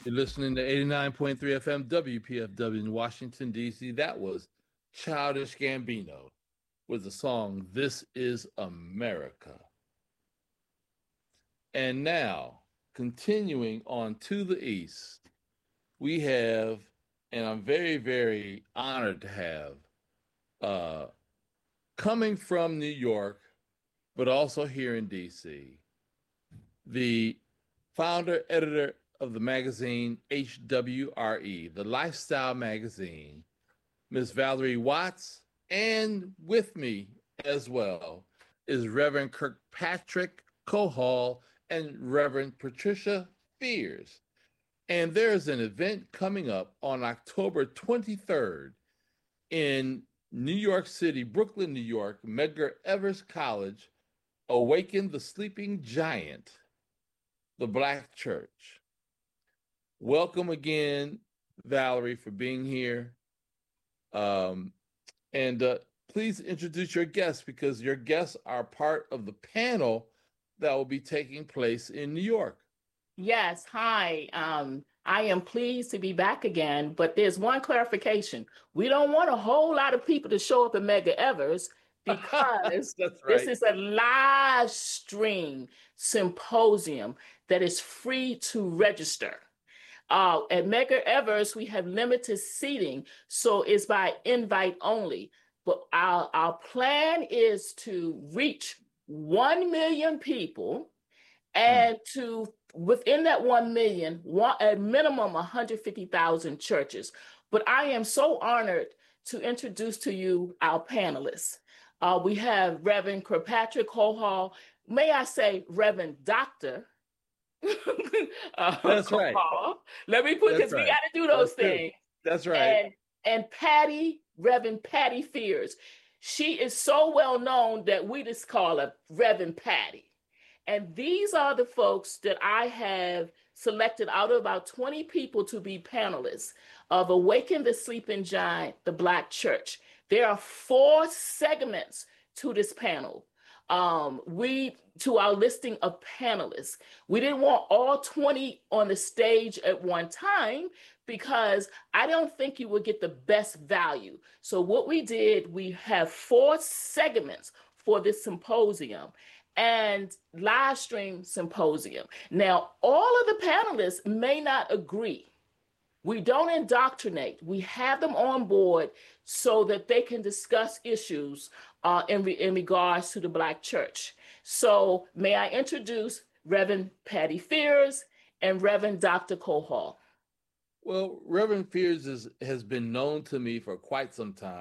You're listening to 89.3 FM WPFW in Washington, D.C. That was Childish Gambino with the song This Is America. And now, continuing on to the east, we have, and I'm very, very honored to have, uh, coming from New York, but also here in D.C., the founder, editor of the magazine HWRE, the lifestyle magazine, Miss Valerie Watts, and with me as well is Reverend Kirkpatrick Cohall and Reverend Patricia Fears. And there's an event coming up on October 23rd in New York City, Brooklyn, New York, Medgar Evers College, Awaken the Sleeping Giant, the Black Church. Welcome again, Valerie, for being here. And please introduce your guests because your guests are part of the panel that will be taking place in New York. Yes, hi. I am pleased to be back again, but there's one clarification. We don't want a whole lot of people to show up at Medgar Evers because That's this right. is a live stream symposium that is free to register. At Medgar Evers, we have limited seating, so it's by invite only. But our plan is to reach 1 million people and to within that 1 million, at minimum 150,000 churches. But I am so honored to introduce to you our panelists. We have Reverend Kirkpatrick Cohall. May I say Reverend Dr. That's right. Cohall. Let me put, because we got to do those things. That's right. And Reverend Patty Fears. She is so well known that we just call her Reverend Patty. And these are the folks that I have selected out of about 20 people to be panelists of Awaken the Sleeping Giant, the Black Church. There are 4 segments to this panel. To our listing of panelists. We didn't want all 20 on the stage at one time because I don't think you would get the best value. So what we did, we have 4 segments for this symposium and live stream symposium. Now, all of the panelists may not agree. We don't indoctrinate. We have them on board so that they can discuss issues in regards to the Black church. So may I introduce Reverend Patty Fears and Reverend Dr. Cohall. Well, Reverend Fears has been known to me for quite some time.